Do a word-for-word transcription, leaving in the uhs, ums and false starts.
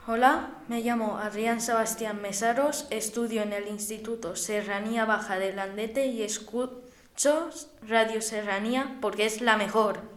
Hola, me llamo Adrián Sebastián Mesaros, estudio en el Instituto Serranía Baja de Landete y escucho Radio Serranía porque es la mejor.